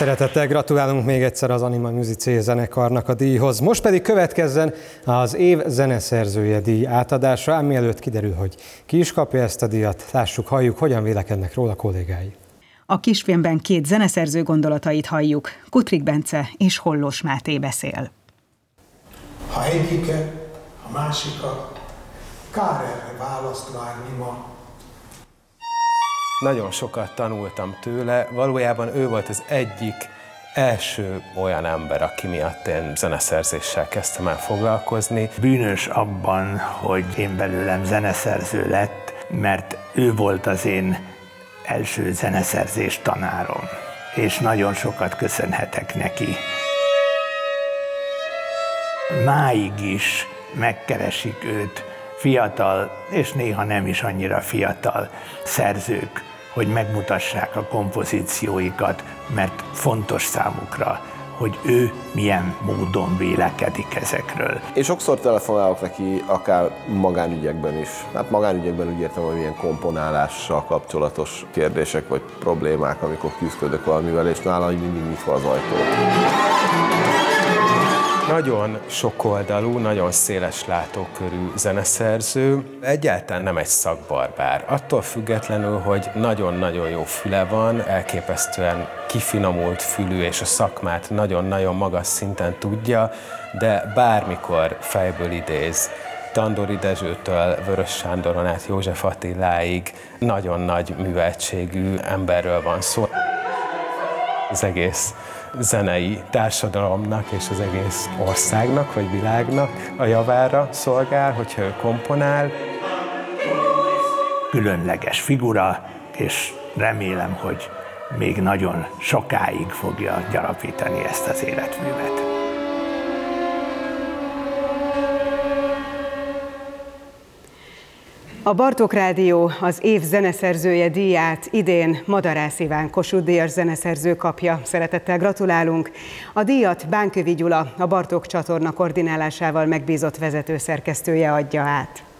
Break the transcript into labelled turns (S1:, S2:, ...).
S1: Szeretettel gratulálunk még egyszer az Anima Musicae zenekarnak a díjhoz. Most pedig következzen az év zeneszerzője díj átadása, ám mielőtt kiderül, hogy ki is kapja ezt a díjat, lássuk, halljuk, hogyan vélekednek róla kollégái.
S2: A kisfilmben két zeneszerző gondolatait halljuk. Kutrik Bence és Hollós Máté beszél.
S3: Ha egyike, a másika, kár erre választ várni ma.
S4: Nagyon sokat tanultam tőle, valójában ő volt az egyik első olyan ember, aki miatt én zeneszerzéssel kezdtem el foglalkozni.
S5: Bűnös abban, hogy én belőlem zeneszerző lett, mert ő volt az én első zeneszerzés tanárom, és nagyon sokat köszönhetek neki. Máig is megkeresik őt fiatal, és néha nem is annyira fiatal szerzők, hogy megmutassák a kompozícióikat, mert fontos számukra, hogy ő milyen módon vélekedik ezekről.
S6: És sokszor telefonálok neki, akár magánügyekben is. Hát magánügyekben úgy értem, hogy milyen komponálással kapcsolatos kérdések vagy problémák, amikor küzdök valamivel, és nála mindig nyitva az ajtó.
S4: Nagyon sokoldalú, nagyon széles látókörű zeneszerző, egyáltalán nem egy szakbarbár. Attól függetlenül, hogy nagyon-nagyon jó füle van, elképesztően kifinomult fülű, és a szakmát nagyon-nagyon magas szinten tudja, de bármikor fejből idéz. Tandori Dezsőtől Vörös Sándoron át József Attiláig nagyon nagy műveltségű emberről van szó. Az egész zenei társadalomnak és az egész országnak vagy világnak a javára szolgál, hogyha ő komponál.
S5: Különleges figura, és remélem, hogy még nagyon sokáig fogja gyarapítani ezt az életművet.
S2: A Bartók Rádió az év zeneszerzője díját idén Madarász Iván Kossuth Díjas zeneszerző kapja. Szeretettel gratulálunk. A díjat Bánkövi Gyula, a Bartók csatorna koordinálásával megbízott vezetőszerkesztője adja át.